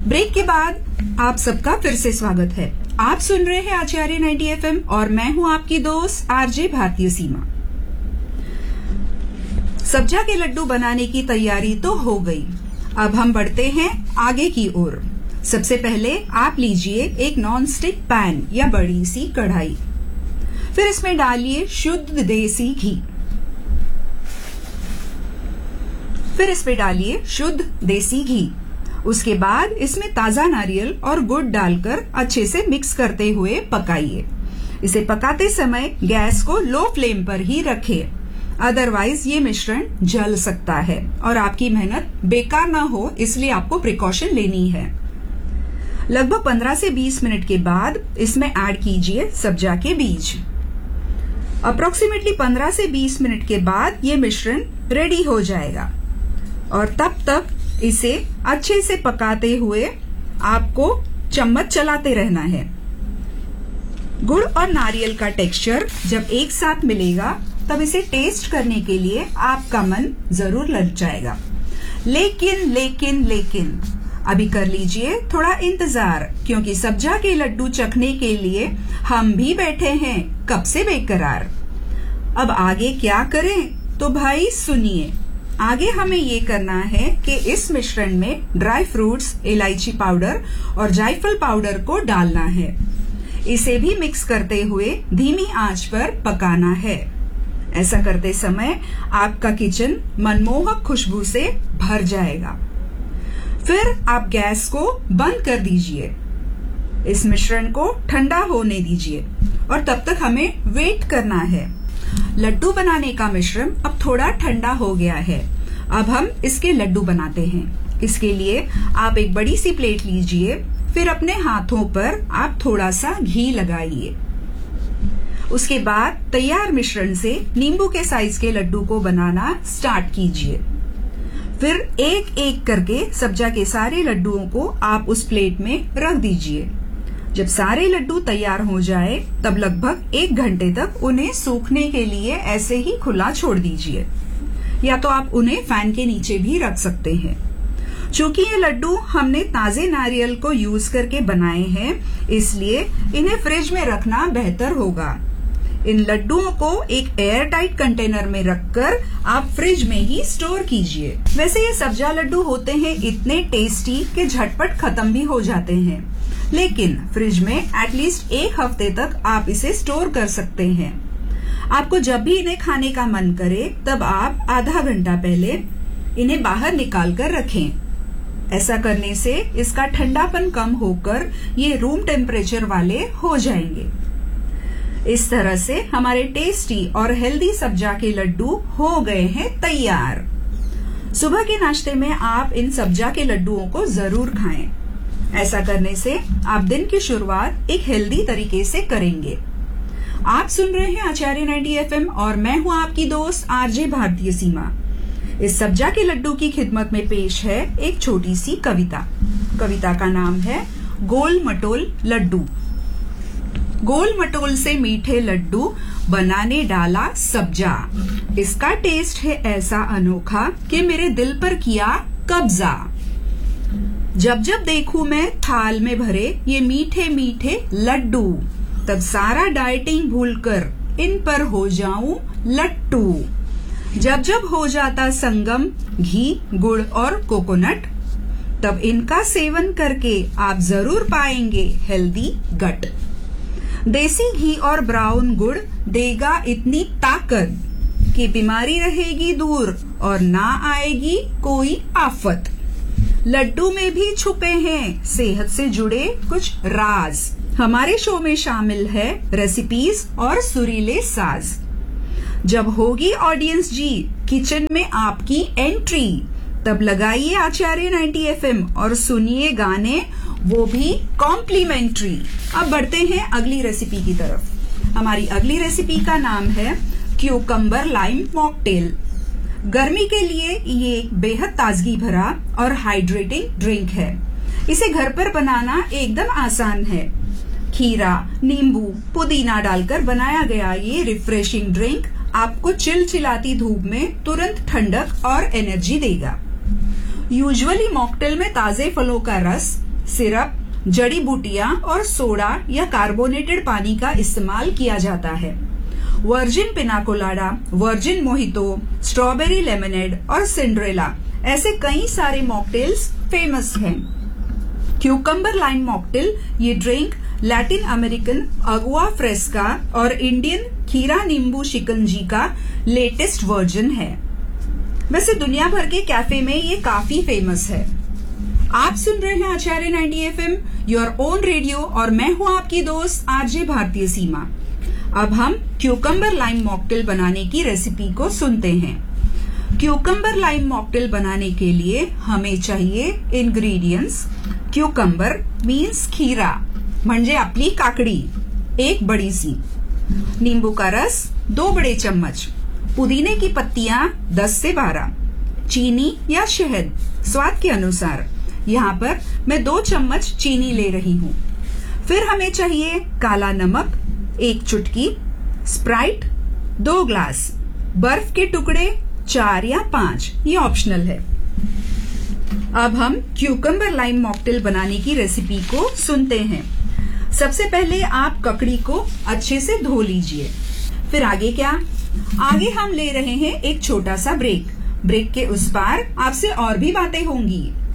Break के बाद आप सबका फिर से स्वागत है। आप सुन रहे हैं आचार्य 90 एफएम और मैं हूं आपकी दोस्त आरजे भारतीय सीमा। सब्जा के लड्डू बनाने की तैयारी तो हो गई। अब हम बढ़ते हैं आगे की ओर। सबसे पहले आप लीजिए एक नॉन स्टिक पैन या बड़ी सी कढ़ाई। फिर इसमें डालिए शुद्ध देसी घी। उसके बाद इसमें ताजा नारियल और गुड़ डालकर अच्छे से मिक्स करते हुए पकाइए। इसे पकाते समय गैस को लो फ्लेम पर ही रखें, अदरवाइज ये मिश्रण जल सकता है और आपकी मेहनत बेकार ना हो, इसलिए आपको प्रिकॉशन लेनी है। लगभग 15 से 20 मिनट के बाद इसमें ऐड कीजिए सब्जा के बीज। अप्रोक्सीमेटली 15 से 20 मिनट के बाद ये मिश्रण रेडी हो जाएगा और तब तक इसे अच्छे से पकाते हुए आपको चम्मच चलाते रहना है। गुड़ और नारियल का टेक्सचर जब एक साथ मिलेगा तब इसे टेस्ट करने के लिए आपका मन जरूर ललचाएगा। लेकिन अभी कर लीजिए थोड़ा इंतजार, क्योंकि सब्जा के लड्डू चखने के लिए हम भी बैठे हैं कब से बेकरार। अब आगे क्या करें तो भाई सुनिए। आगे हमें ये करना है कि इस मिश्रण में ड्राई फ्रूट्स, इलायची पाउडर और जायफल पाउडर को डालना है। इसे भी मिक्स करते हुए धीमी आंच पर पकाना है। ऐसा करते समय आपका किचन मनमोहक खुशबू से भर जाएगा। फिर आप गैस को बंद कर दीजिए। इस मिश्रण को ठंडा होने दीजिए और तब तक हमें वेट करना है। लड्डू बनाने का मिश्रण अब थोड़ा ठंडा हो गया है। अब हम इसके लड्डू बनाते हैं। इसके लिए आप एक बड़ी सी प्लेट लीजिए, फिर अपने हाथों पर आप थोड़ा सा घी लगाइए। उसके बाद तैयार मिश्रण से नींबू के साइज के लड्डू को बनाना स्टार्ट कीजिए। फिर एक एक करके सब्जा के सारे लड्डुओं को आप उस प्लेट में रख दीजिए। जब सारे लड्डू तैयार हो जाए तब लगभग 1 घंटे तक उन्हें सूखने के लिए ऐसे ही खुला छोड़ दीजिए, या तो आप उन्हें फैन के नीचे भी रख सकते हैं। चूंकि ये लड्डू हमने ताजे नारियल को यूज करके बनाए हैं, इसलिए इन्हें फ्रिज में रखना बेहतर होगा। इन लड्डुओं को एक एयर टाइट कंटेनर में रखकर आप फ्रिज में ही स्टोर कीजिए। वैसे ये सब्जा लड्डू होते हैं इतने टेस्टी कि झटपट खत्म भी हो जाते हैं, लेकिन फ्रिज में एटलीस्ट 1 हफ्ते तक आप इसे स्टोर कर सकते हैं। आपको जब भी इन्हें खाने का मन करे तब आप आधा घंटा पहले इन्हें बाहर निकाल कर रखें। ऐसा करने से इसका ठंडापन कम होकर ये रूम टेम्परेचर वाले हो जाएंगे। इस तरह से हमारे टेस्टी और हेल्दी सब्जा के लड्डू हो गए हैं तैयार। सुबह के नाश्ते में आप इन सब्जा के लड्डुओं को जरूर खाएं। ऐसा करने से आप दिन की शुरुआत एक हेल्दी तरीके से करेंगे। आप सुन रहे हैं आचार्य 90 एफएम और मैं हूं आपकी दोस्त आरजे भारतीय सीमा। इस सब्जा के लड्डू की खिदमत में पेश है एक छोटी सी कविता। कविता का नाम है गोल मटोल लड्डू। गोल मटोल से मीठे लड्डू बनाने डाला सब्जा। इसका टेस्ट है ऐसा अनोखा कि मेरे दिल पर किया कब्जा। जब जब देखूं मैं थाल में भरे ये मीठे मीठे लड्डू, तब सारा डाइटिंग भूलकर इन पर हो जाऊं लट्टू। जब जब हो जाता संगम घी, गुड़ और कोकोनट, तब इनका सेवन करके आप जरूर पाएंगे हेल्दी गट। देसी घी और ब्राउन गुड़ देगा इतनी ताकत कि बीमारी रहेगी दूर और ना आएगी कोई आफत। लड्डू में भी छुपे हैं सेहत से जुड़े कुछ राज। हमारे शो में शामिल है रेसिपीज और सुरीले साज। जब होगी ऑडियंस जी किचन में आपकी एंट्री, तब लगाइए आचार्य 90 एफएम और सुनिए गाने, वो भी कॉम्प्लीमेंट्री। अब बढ़ते हैं अगली रेसिपी की तरफ। हमारी अगली रेसिपी का नाम है क्यूकम्बर लाइम मॉकटेल। गर्मी के लिए ये एक बेहद ताजगी भरा और हाइड्रेटिंग ड्रिंक है। इसे घर पर बनाना एकदम आसान है। खीरा, नींबू, पुदीना डालकर बनाया गया ये रिफ्रेशिंग ड्रिंक आपको चिलचिलाती धूप में तुरंत ठंडक और एनर्जी देगा। यूजुअली मॉकटेल में ताजे फलों का रस, सिरप, जड़ी बूटियां और सोडा या कार्बोनेटेड पानी का इस्तेमाल किया जाता है। वर्जिन पिना colada, virgin mojito, strawberry lemonade और सिंड्रेला ऐसे कई सारे मॉकटेल्स फेमस हैं। क्यूकम्बर लाइम मॉकटेल ये ड्रिंक लैटिन अमेरिकन अगुआ फ्रेस्का और इंडियन खीरा नींबू शिकंजी का लेटेस्ट वर्जन है। वैसे दुनिया भर के कैफे में ये काफी फेमस है। आप सुन रहे हैं आचार्य 90 FM, योर ओन रेडियो, और मैं हूं आपकी दोस्त आरजे भारतीय सीमा। अब हम क्यूकम्बर लाइम मॉकटेल बनाने की रेसिपी को सुनते हैं। क्यूकम्बर लाइम मॉकटेल बनाने के लिए हमें चाहिए इंग्रेडिएंट्स। क्यूकम्बर मीन्स खीरा, म्हणजे आपली काकड़ी, एक बड़ी सी। नींबू का रस 2 बड़े चम्मच। पुदीने की पत्तियां 10 से 12। चीनी या शहद स्वाद के अनुसार। यहाँ पर मैं 2 चम्मच चीनी ले रही हूँ। फिर हमें चाहिए काला नमक 1 चुटकी, स्प्राइट 2 ग्लास, बर्फ के टुकड़े 4 या 5, ये ऑप्शनल है। अब हम क्यूकम्बर लाइम मॉकटेल बनाने की रेसिपी को सुनते हैं। सबसे पहले आप ककड़ी को अच्छे से धो लीजिए। फिर आगे क्या? आगे हम ले रहे हैं एक छोटा सा ब्रेक। ब्रेक के उस पार आपसे और भी बातें होंगी।